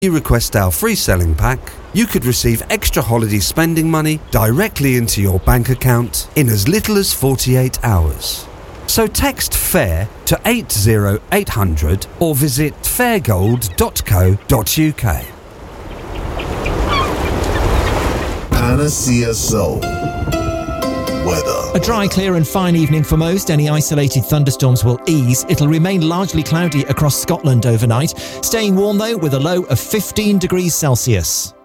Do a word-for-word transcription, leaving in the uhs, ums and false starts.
you request our free selling pack, you could receive extra holiday spending money directly into your bank account in as little as forty-eight hours. So text FAIR to eight zero eight hundred or visit fairgold dot co dot uk. Panacea Soul. Weather. A dry, clear and fine evening for most. Any isolated thunderstorms will ease. It'll remain largely cloudy across Scotland overnight. Staying warm though with a low of fifteen degrees Celsius.